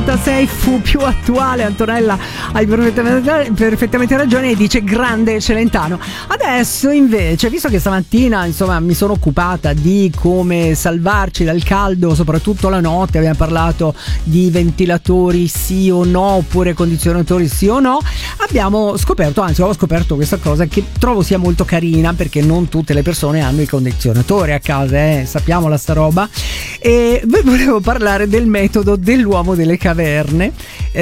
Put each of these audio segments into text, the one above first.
fu più attuale. Antonella, hai perfettamente ragione, e dice grande Celentano. Adesso invece, visto che stamattina insomma mi sono occupata di come salvarci dal caldo, soprattutto la notte, abbiamo parlato di ventilatori sì o no, oppure condizionatori sì o no, ho scoperto questa cosa che trovo sia molto carina, perché non tutte le persone hanno i condizionatori a casa, sappiamola sta roba. E vi volevo parlare del metodo dell'uomo delle caverne,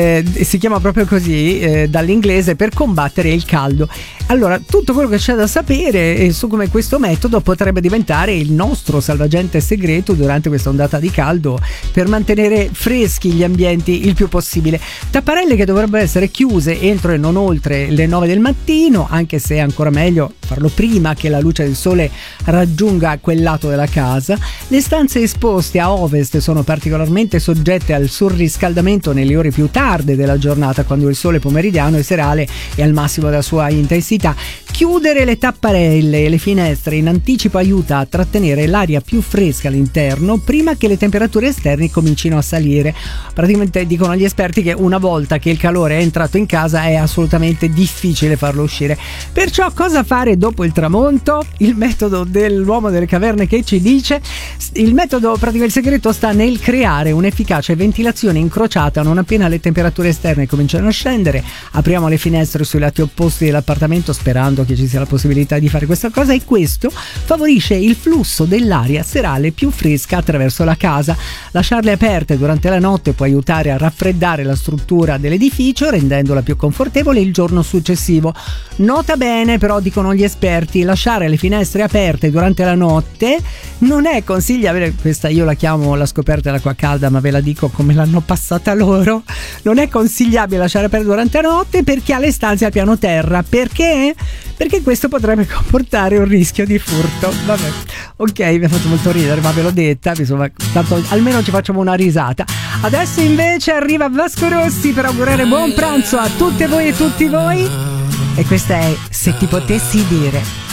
si chiama proprio così, dall'inglese, per combattere il caldo. Allora, tutto quello che c'è da sapere su come questo metodo potrebbe diventare il nostro salvagente segreto durante questa ondata di caldo, per mantenere freschi gli ambienti il più possibile. Tapparelle che dovrebbero essere chiuse entro e non oltre le 9 del mattino, anche se è ancora meglio farlo prima che la luce del sole raggiunga quel lato della casa. Le stanze esposte a ovest sono particolarmente soggette al surriscaldamento nelle ore più tarde della giornata, quando il sole pomeridiano e serale è al massimo della sua intensità. Chiudere le tapparelle e le finestre in anticipo aiuta a trattenere l'aria più fresca all'interno prima che le temperature esterne comincino a salire. Praticamente dicono gli esperti che una volta che il calore è entrato in casa è assolutamente difficile farlo uscire. Perciò cosa fare dopo il tramonto? Il metodo dell'uomo delle caverne che ci dice: il metodo, praticamente il segreto sta nel creare un'efficace ventilazione incrociata non appena le temperature esterne cominciano a scendere. Apriamo le finestre sui lati opposti dell'appartamento, sperando che ci sia la possibilità di fare questa cosa, e questo favorisce il flusso dell'aria serale più fresca attraverso la casa. Lasciarle aperte durante la notte può aiutare a raffreddare la struttura dell'edificio, rendendola più confortevole il giorno successivo. Nota bene, però, dicono gli esperti, lasciare le finestre aperte durante la notte non è consigliabile. Questa io la chiamo la scoperta dell'acqua calda, ma ve la dico come l'hanno passata loro. Non è consigliabile lasciare aperte durante la notte perché ha le stanze al piano terra. Perché? Perché questo potrebbe comportare un rischio di furto. Vabbè, ok, mi ha fatto molto ridere, ma ve l'ho detta, insomma, tanto almeno ci facciamo una risata. Adesso invece arriva Vasco Rossi per augurare buon pranzo a tutte voi e tutti voi, e questa è Se ti potessi dire.